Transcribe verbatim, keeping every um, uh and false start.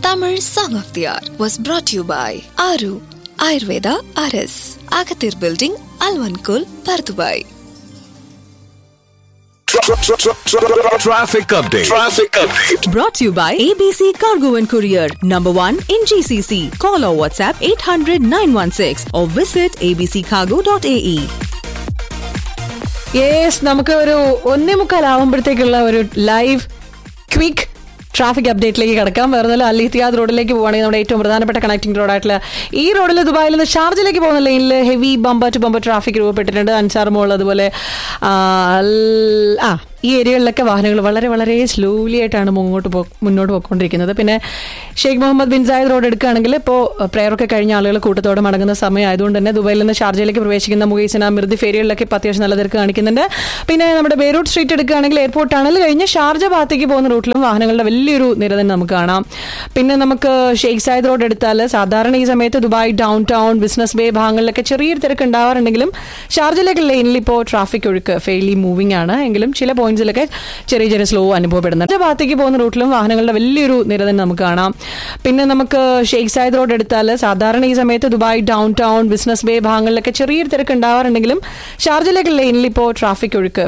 Tamil Song of the Hour was brought to you by Aru Ayurveda R S, Agathir Building, Alvankul, Pardubai. Traffic update. Traffic update. Brought to you by A B C Cargo and Courier, number one in G C C. Call or WhatsApp eight hundred nine one six or visit a b c cargo dot a e. Yes, നമുക്ക് ഒരു ഒന്നേ മുക്കാലാവുമ്പോഴത്തേക്കുള്ള ഒരു live quick traffic അപ്ഡേറ്റിലേക്ക് കിടക്കാം. വേറെ നല്ല അൽ ഇത്തിയാദ് റോഡിലേക്ക് പോകുകയാണെങ്കിൽ നമ്മുടെ ഏറ്റവും പ്രധാനപ്പെട്ട കണക്ടിംഗ് റോഡായിട്ടുള്ള ഈ റോഡിൽ ദുബായിൽ നിന്ന് ഷാർജയിലേക്ക് പോകുന്ന ലൈനിൽ heavy bumper to bumper traffic രൂപപ്പെട്ടിട്ടുണ്ട്. Ansar മോൾ, അതുപോലെ ആ ഈ ഏരിയകളിലൊക്കെ വാഹനങ്ങൾ വളരെ വളരെ സ്ലോലി ആയിട്ടാണ് മുന്നോട്ട് പോ മുന്നോട്ട് പോയിക്കൊണ്ടിരിക്കുന്നത്. പിന്നെ Sheikh Muhammad bin Zayed road എടുക്കുകയാണെങ്കിൽ ഇപ്പോൾ പ്രയറൊക്കെ കഴിഞ്ഞ ആളുകൾ കൂട്ടത്തോടെ മടങ്ങുന്ന സമയം ആയതുകൊണ്ട് തന്നെ ദുബായിൽ നിന്ന് ഷാർജയിലേക്ക് പ്രവേശിക്കുന്ന മുഗൈസിന മിർദി ഫേരികളിലൊക്കെ ഇപ്പോൾ അത്യാവശ്യം നല്ല തിരക്ക് കാണിക്കുന്നുണ്ട്. പിന്നെ നമ്മുടെ ബെയ്റൂട്ട് സ്ട്രീറ്റ് എടുക്കുകയാണെങ്കിൽ എയർപോർട്ട് ടണൽ കഴിഞ്ഞ് ഷാർജ ഭാഗത്തേക്ക് പോകുന്ന റൂട്ടിലും വാഹനങ്ങളുടെ വലിയൊരു നിര തന്നെ നമുക്ക് കാണാം. പിന്നെ നമുക്ക് ഷെയ്ഖ് സായിദ് റോഡ് എടുത്താൽ സാധാരണ ഈ സമയത്ത് Dubai down town business bay ഭാഗങ്ങളിലൊക്കെ ചെറിയൊരു തിരക്ക് ഉണ്ടാവാറുണ്ടെങ്കിലും ഷാർജയിലേക്കുള്ള ലൈനിൽ ഇപ്പോൾ ട്രാഫിക് ഒഴുക്ക് ഫെയിലി മൂവിംഗ് ആണ്. എങ്കിലും ചില പോയിന്റ്സിലൊക്കെ ചെറിയ ചെറിയ സ്ലോ അനുഭവപ്പെടുന്നുണ്ട്. ഭാഗത്തേക്ക് പോകുന്ന റൂട്ടിലും വാഹനങ്ങളുടെ വലിയൊരു നിര തന്നെ നമുക്ക് കാണാം. പിന്നെ നമുക്ക് ഷെയ്ഖ് സായിദ് റോഡ് എടുത്താൽ സാധാരണ ഈ സമയത്ത് Dubai down town business bay ഭാഗങ്ങളിലൊക്കെ ചെറിയൊരു തിരക്ക് ഉണ്ടാവാറുണ്ടെങ്കിലും ഷാർജയിലേക്കുള്ള ലൈനിൽ ഇപ്പോൾ ട്രാഫിക് ഒഴുക്ക്